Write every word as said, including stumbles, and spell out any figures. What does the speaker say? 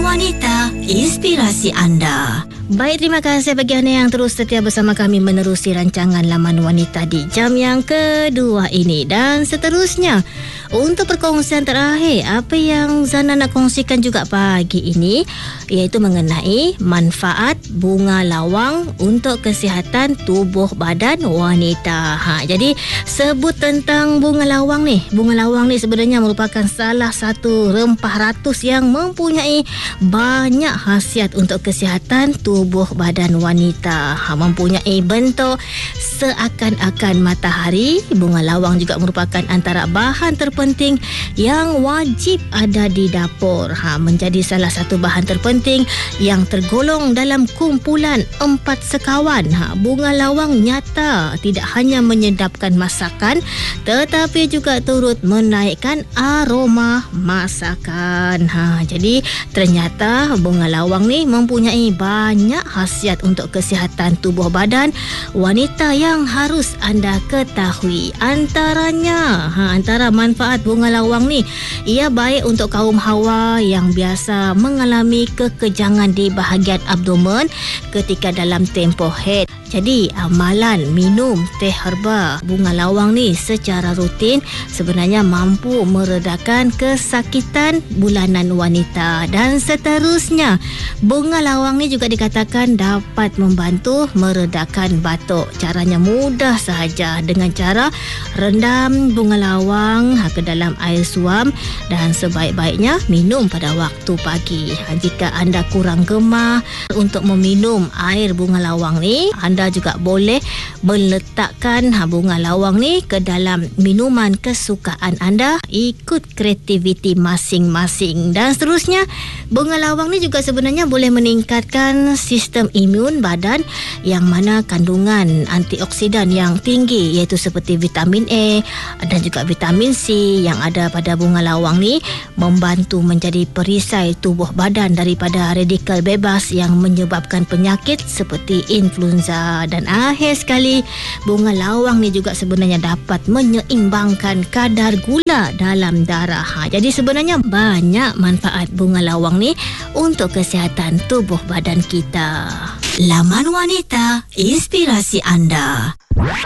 Wanita, inspirasi anda. Baik, terima kasih bagi anda yang terus setia bersama kami menerusi rancangan Laman Wanita di jam yang kedua ini. Dan seterusnya, untuk perkongsian terakhir, apa yang Zana nak kongsikan juga pagi ini, iaitu mengenai manfaat bunga lawang untuk kesihatan tubuh badan wanita. Ha, jadi, sebut tentang bunga lawang ni. Bunga lawang ni sebenarnya merupakan salah satu rempah ratus yang mempunyai banyak khasiat untuk kesihatan tubuh badan wanita. Ha, mempunyai bentuk seakan-akan matahari. Bunga lawang juga merupakan antara bahan terpenting yang wajib ada di dapur. Ha, menjadi salah satu bahan terpenting yang tergolong dalam kumpulan empat sekawan. Ha, bunga lawang nyata tidak hanya menyedapkan masakan, tetapi juga turut menaikkan aroma masakan. Ha, jadi ternyata bunga lawang ni mempunyai banyak khasiat untuk kesihatan tubuh badan wanita yang harus anda ketahui. Antaranya, ha, antara manfaat bunga lawang ni, ia baik untuk kaum hawa yang biasa mengalami kekejangan di bahagian abdomen ketika dalam tempoh haid. Jadi, amalan minum teh herba bunga lawang ni secara rutin sebenarnya mampu meredakan kesakitan bulanan wanita. Dan seterusnya, bunga lawang ni juga dikatakan dapat membantu meredakan batuk. Caranya mudah sahaja, dengan cara rendam bunga lawang ke dalam air suam dan sebaik-baiknya minum pada waktu pagi. Jika anda kurang gemar untuk meminum air bunga lawang ni, anda juga boleh meletakkan bunga lawang ni ke dalam minuman kesukaan anda, ikut kreativiti masing-masing. Dan seterusnya, bunga lawang ni juga sebenarnya boleh meningkatkan sistem imun badan, yang mana kandungan antioksidan yang tinggi iaitu seperti vitamin A dan juga vitamin C yang ada pada bunga lawang ni membantu menjadi perisai tubuh badan daripada radikal bebas yang menyebabkan penyakit seperti influenza. Dan akhir sekali, bunga lawang ni juga sebenarnya dapat menyeimbangkan kadar gula dalam darah. Ha, jadi sebenarnya banyak manfaat bunga lawang ni untuk kesihatan tubuh badan kita. Laman Wanita, inspirasi anda.